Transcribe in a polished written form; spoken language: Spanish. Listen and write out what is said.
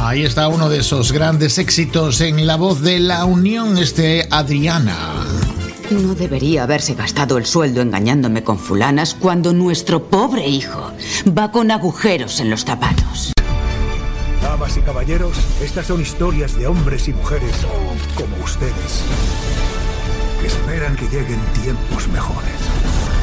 Ahí está uno de esos grandes éxitos en la voz de La Unión, Adriana. No debería haberse gastado el sueldo engañándome con fulanas cuando nuestro pobre hijo va con agujeros en los zapatos. Damas y caballeros, estas son historias de hombres y mujeres como ustedes, que esperan que lleguen tiempos mejores.